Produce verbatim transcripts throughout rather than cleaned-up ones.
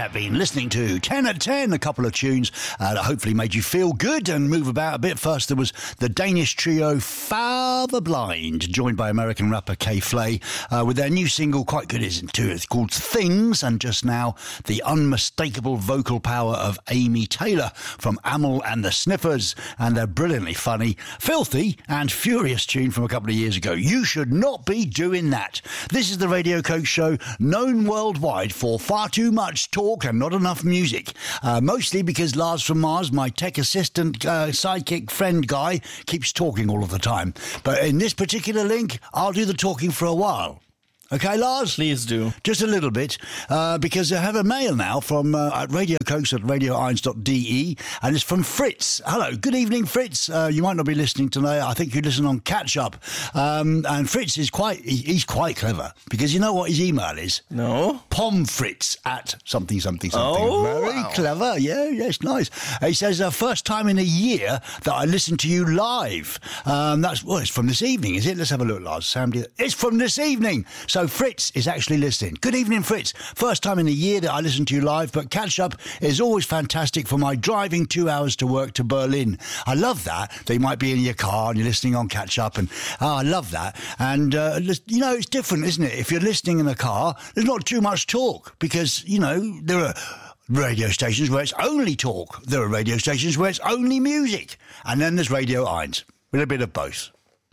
have been listening to ten at ten, a couple of tunes uh, that hopefully made you feel good and move about a bit. First, there was the Danish trio Father Blind, joined by American rapper K-Flay, uh, with their new single, quite good, isn't it? It's called Things, and just now, the unmistakable vocal power of Amy Taylor from Amyl and the Sniffers, and their brilliantly funny, filthy and furious tune from a couple of years ago. You should not be doing that. This is the Radio Coke Show, known worldwide for far too much talk and not enough music. Uh, mostly because Lars from Mars, my tech assistant, uh, sidekick friend guy, keeps talking all of the time. But in this particular link, I'll do the talking for a while. Okay, Lars? Please do. Just a little bit, uh, because I have a mail now from uh, at Radio Cokes at radio irons dot d e, and it's from Fritz. Hello, good evening, Fritz. Uh, you might not be listening tonight. I think you listen on Catch Up. Um, and Fritz is quite, he, he's quite clever, because you know what his email is? No. Pomfritz at something, something, something. Oh, Very wow. clever. Yeah, yes, nice. Uh, he says, uh, first time in a year that I listened to you live. Um, that's, well, it's from this evening, is it? Let's have a look, Lars. Sam, do you- it's from this evening. So Fritz is actually listening. Good evening, Fritz. First time in a year that I listen to you live, but Catch Up is always fantastic for my driving two hours to work to Berlin. I love that. They might be in your car and you're listening on Catch Up, and oh, I love that. And, uh, you know, it's different, isn't it? If you're listening in the car, there's not too much talk because, you know, there are radio stations where it's only talk. There are radio stations where it's only music. And then there's Radio Irons with a bit of both.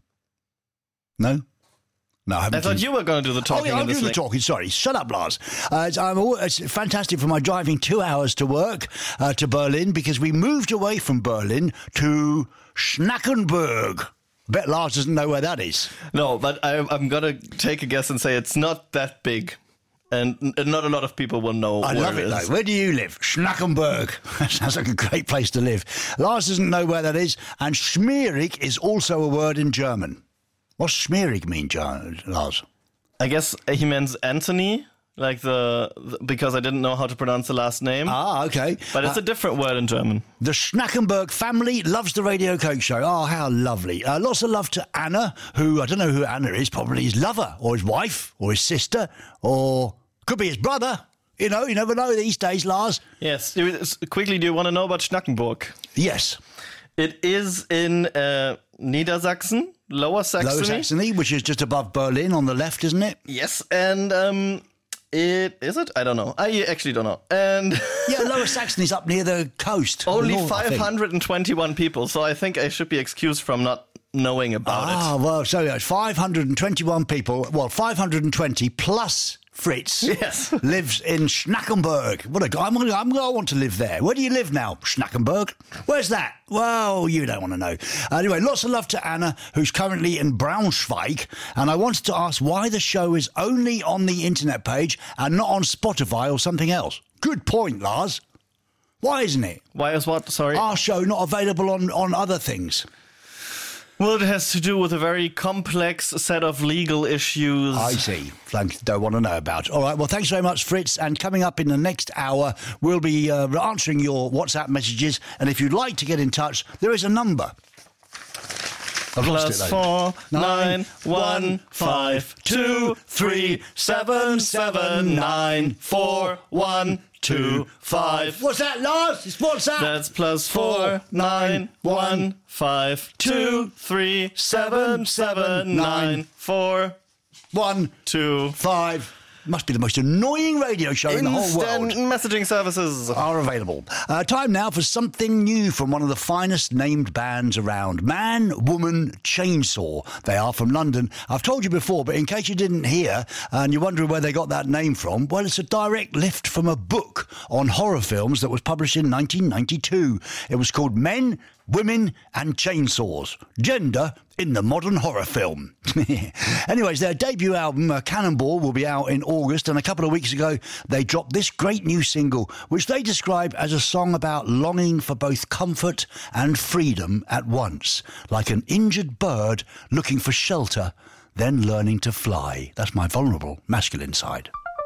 No? No, I haven't. I thought seen- you were going to do the talking. Oh, yeah, I'll in this do the link. talking. Sorry. Shut up, Lars. Uh, it's, I'm all, it's fantastic for my driving two hours to work uh, to Berlin, because we moved away from Berlin to Schnackenburg. Bet Lars doesn't know where that is. No, but I, I'm going to take a guess and say it's not that big. And n- not a lot of people will know I where love it, is. though. Where do you live? Schnackenburg. That sounds like a great place to live. Lars doesn't know where that is. And schmierig is also a word in German. What's schmierig mean, Jar- Lars? I guess he means Anthony, like the, the because I didn't know how to pronounce the last name. Ah, okay. But it's Uh, a different word in German. The Schnackenburg family loves the Radio Coke Show. Oh, how lovely. Uh, lots of love to Anna, who, I don't know who Anna is, probably his lover or his wife or his sister, or could be his brother. You know, you never know these days, Lars. Yes. Quickly, do you want to know about Schnackenburg? Yes. It is in uh, Niedersachsen, Lower Saxony. Lower Saxony, which is just above Berlin on the left, isn't it? Yes, and um, it is it? I don't know. I actually don't know. And Yeah, Lower Saxony's up near the coast. only the north, I five think. hundred twenty-one people, so I think I should be excused from not knowing about Ah, well, so it's five hundred twenty-one people. Well, five hundred twenty plus Fritz Yes. lives in Schnackenburg. What a guy. I'm gonna, I'm gonna, I want to live there. Where do you live now? Schnackenburg? Where's that? Well, you don't want to know. Anyway, lots of love to Anna, who's currently in Braunschweig. And I wanted to ask why the show is only on the internet page and not on Spotify or something else. Good point, Lars. Why isn't it? it. Why is what? Sorry. Our show not available on, on other things? Well, it has to do with a very complex set of legal issues. I see. Thanks. Don't want to know about. All right. Well, thanks very much, Fritz. And coming up in the next hour, we'll be uh, answering your WhatsApp messages. And if you'd like to get in touch, there is a number. I've lost Plus it, though. four, nine, one, five, two, three, seven, seven, nine, four, one, two, five. What's that, Lars? It's WhatsApp. That's plus four, nine, one, five, two, three, seven, seven, nine, four, One, two. five. Must be the most annoying radio show in the whole world. Instant messaging services. Are available. Uh, time now for something new from one of the finest named bands around. Man, Woman, Chainsaw. They are from London. I've told you before, but in case you didn't hear and you're wondering where they got that name from, well, it's a direct lift from a book on horror films that was published in nineteen ninety-two. It was called Men, Women and Chainsaws. Gender in the modern horror film. Anyways, their debut album, uh, Cannonball, will be out in August, and a couple of weeks ago they dropped this great new single, which they describe as a song about longing for both comfort and freedom at once, like an injured bird looking for shelter, then learning to fly. That's my vulnerable masculine side.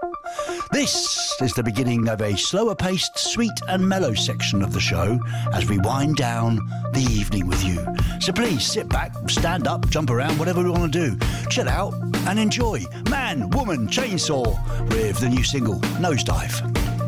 This is the beginning of a slower-paced, sweet and mellow section of the show as we wind down the evening with you. So please sit back, stand up, jump around, whatever we want to do. Chill out and enjoy Man, Woman, Chainsaw with the new single, Nosedive.